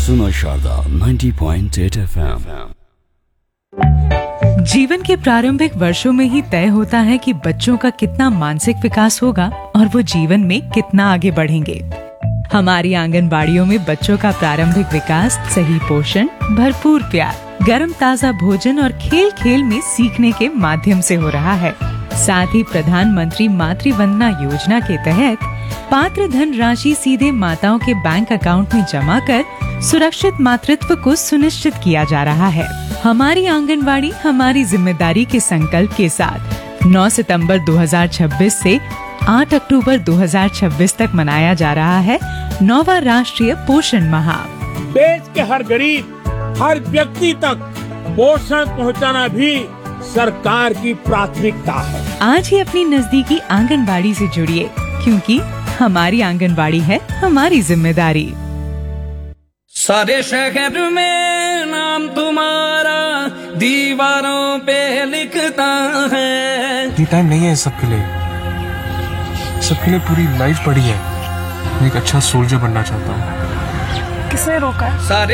सुनो शारदा 90.8 FM। जीवन के प्रारंभिक वर्षों में ही तय होता है कि बच्चों का कितना मानसिक विकास होगा और वो जीवन में कितना आगे बढ़ेंगे। हमारी आंगनबाड़ियों में बच्चों का प्रारंभिक विकास सही पोषण, भरपूर प्यार, गर्म ताजा भोजन और खेल खेल में सीखने के माध्यम से हो रहा है। साथ ही प्रधानमंत्री मातृ वंदना योजना के तहत पात्र धन राशि सीधे माताओं के बैंक अकाउंट में जमा कर सुरक्षित मातृत्व को सुनिश्चित किया जा रहा है। हमारी आंगनबाड़ी हमारी जिम्मेदारी के संकल्प के साथ 9 सितंबर 2026 से 8 अक्टूबर 2026 तक मनाया जा रहा है 9वां राष्ट्रीय पोषण माह। देश के हर गरीब, हर व्यक्ति तक पोषण पहुंचाना भी सरकार की प्राथमिकता है। आज ही अपनी नजदीकी आंगनबाड़ी से जुड़िए, क्योंकि हमारी आंगनबाड़ी है हमारी जिम्मेदारी। सारे शहर में नाम तुम्हारा दीवारों पे लिखता है। ये टाइम नहीं है सबके लिए, सबके लिए पूरी लाइफ पड़ी है। मैं एक अच्छा सोल्जर बनना चाहता हूँ। किसने रोका है? सारे